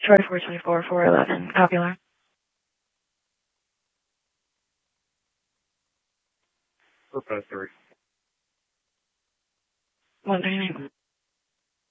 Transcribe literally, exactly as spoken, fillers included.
Charlie four twenty-four, four eleven, copy alarm. four five three. one thirty-nine.